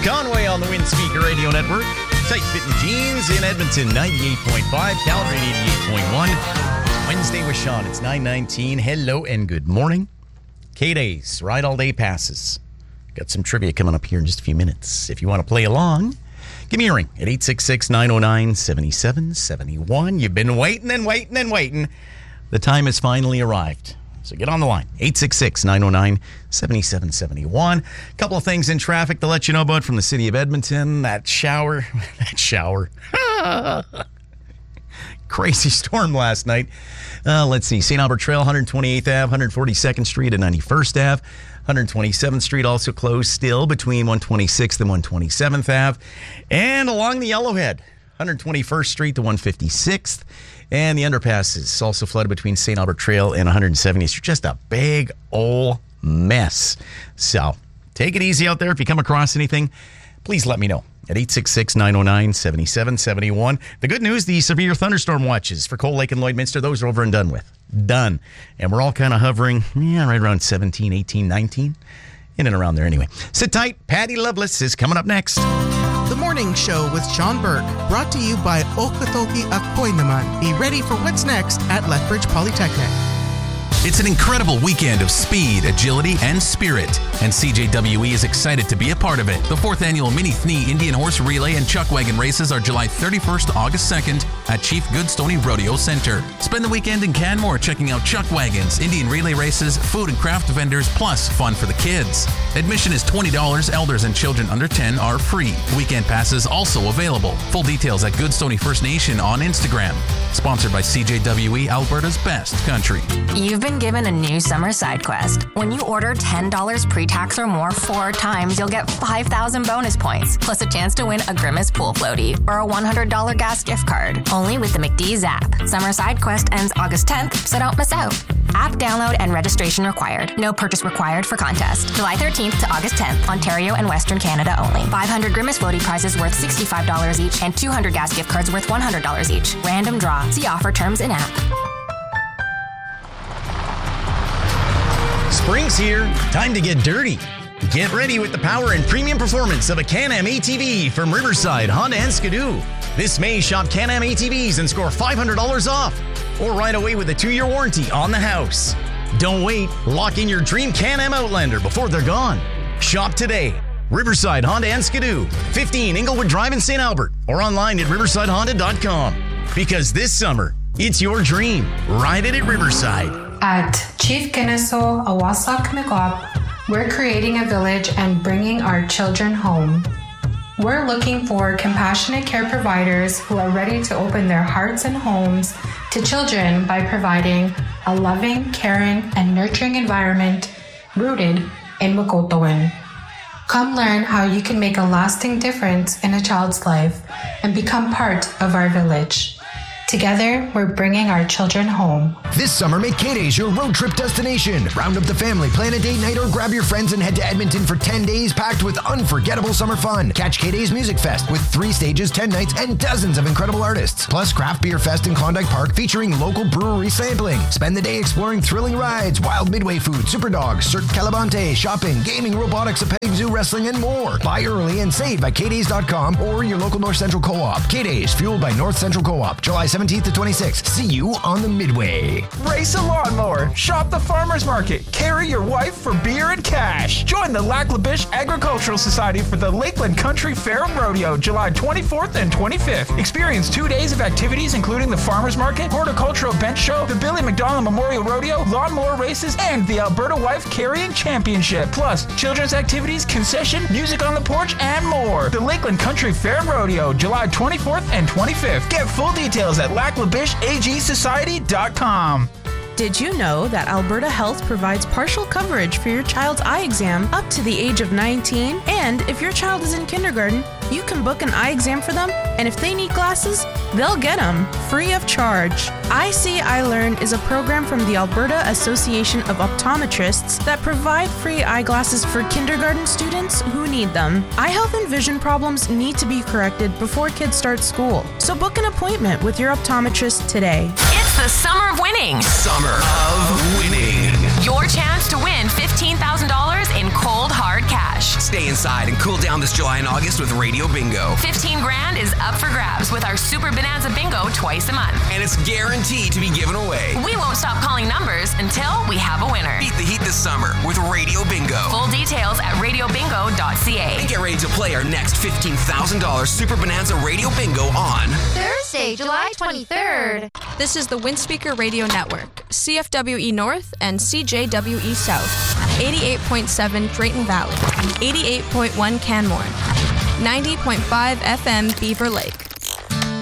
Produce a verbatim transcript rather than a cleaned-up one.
Conway on the Wind Speaker Radio Network. Tight fitting jeans in Edmonton, ninety-eight point five. Calgary, eighty-eight point one. Wednesday with Sean. It's nine nineteen. Hello and good morning. K-Days, Ride All Day Passes. Got some trivia coming up here in just a few minutes. If you want to play along, give me a ring at eight six six, nine oh nine, seven seven seven one. You've been waiting and waiting and waiting. The time has finally arrived. So get on the line, eight six six, nine oh nine, seven seven seven one. A couple of things in traffic to let you know about from the city of Edmonton. That shower, that shower. Crazy storm last night. Uh, let's see, Saint Albert Trail, one twenty-eighth Avenue, one forty-second Street and ninety-first Avenue. one twenty-seventh Street also closed still between one twenty-sixth and one twenty-seventh Avenue. And along the Yellowhead, one twenty-first Street to one fifty-sixth. And the underpass is also flooded between Saint Albert Trail and one seventieth Street. Just a big old mess. So take it easy out there. If you come across anything, please let me know at eight six six, nine oh nine, seven seven seven one. The good news, the severe thunderstorm watches for Cold Lake and Lloydminster, those are over and done with. Done. And we're all kind of hovering, yeah, right around seventeen, eighteen, nineteen. In and around there anyway. Sit tight. Patty Loveless is coming up next. The Morning Show with Sean Burke, brought to you by Okatoki Akoy Naman. Be ready for what's next at Lethbridge Polytechnic. It's an incredible weekend of speed, agility, and spirit, and C J W E is excited to be a part of it. The fourth annual Mini Thni Indian Horse Relay and Chuck Wagon races are July thirty-first to August second at Chief Goodstony Rodeo Center. Spend the weekend in Canmore checking out Chuck Wagons, Indian relay races, food and craft vendors, plus fun for the kids. Admission is twenty dollars. Elders and children under ten are free. Weekend passes also available. Full details at Goodstony First Nation on Instagram. Sponsored by C J W E, Alberta's best country. You've been given a new summer side quest. When you order ten dollars pre-tax or more four times, you'll get five thousand bonus points, plus a chance to win a Grimace pool floaty or a one hundred dollars gas gift card. Only with the McDee's app. Summer side quest ends August tenth, so don't miss out. App download and registration required. No purchase required for contest. July thirteenth to August tenth, Ontario and Western Canada only. five hundred Grimace floaty prizes worth sixty-five dollars each and two hundred gas gift cards worth one hundred dollars each. Random draw. See offer terms in app. Spring's here. Time to get dirty. Get ready with the power and premium performance of a Can-Am A T V from Riverside, Honda and Skidoo. This May, shop Can-Am A T Vs and score five hundred dollars off. Or ride away with a two-year warranty on the house. Don't wait. Lock in your dream Can-Am Outlander before they're gone. Shop today. Riverside, Honda and Skidoo. fifteen Inglewood Drive in Saint Albert. Or online at riverside honda dot com. Because this summer, it's your dream. Ride it at Riverside. At Chief Kennesaw Awasak Mikwap, we're creating a village and bringing our children home. We're looking for compassionate care providers who are ready to open their hearts and homes to children by providing a loving, caring, and nurturing environment rooted in Makotawin. Come learn how you can make a lasting difference in a child's life and become part of our village. Together, we're bringing our children home. This summer, make K-Days your road trip destination. Round up the family, plan a date night, or grab your friends and head to Edmonton for ten days packed with unforgettable summer fun. Catch K-Days Music Fest with three stages, ten nights, and dozens of incredible artists. Plus, Craft Beer Fest in Klondike Park featuring local brewery sampling. Spend the day exploring thrilling rides, wild Midway food, Super Dogs, Cirque Calabante, shopping, gaming, robotics, a petting zoo, wrestling, and more. Buy early and save at K days dot com or your local North Central Co-op. K-Days, fueled by North Central Co-op. July seventeenth to twenty-sixth. See you on the Midway. Race a lawnmower. Shop the farmer's market. Carry your wife for beer and cash. Join the Lac La Biche Agricultural Society for the Lakeland Country Fair and Rodeo, July twenty-fourth and twenty-fifth. Experience two days of activities including the farmer's market, horticultural bench show, the Billy McDonald Memorial Rodeo, lawnmower races, and the Alberta Wife Carrying Championship. Plus, children's activities, concession, music on the porch, and more. The Lakeland Country Fair and Rodeo, July twenty-fourth and twenty-fifth. Get full details at lac la biche a g society dot com. Did you know that Alberta Health provides partial coverage for your child's eye exam up to the age of nineteen? And if your child is in kindergarten, you can book an eye exam for them, and if they need glasses, they'll get them free of charge. I See, I Learn is a program from the Alberta Association of Optometrists that provide free eyeglasses for kindergarten students who need them. Eye health and vision problems need to be corrected before kids start school, so book an appointment with your optometrist today. It's the summer of winning. Summer of winning. Your chance to win fifteen thousand dollars in cold hard cash. Stay inside and cool down this July and August with Radio Bingo. fifteen grand is up for grabs with our Super Bonanza Bingo twice a month. And it's guaranteed to be given away. We won't stop calling numbers until we have a winner. Beat the heat this summer with Radio Bingo. Full details at radio bingo dot c a. And get ready to play our next fifteen thousand dollars Super Bonanza Radio Bingo on Thursday, July twenty-third. This is the Windspeaker Radio Network, C F W E North and C J W E South, eighty-eight point seven Drayton Valley, eighty-eight point one Canmore, ninety point five F M Beaver Lake.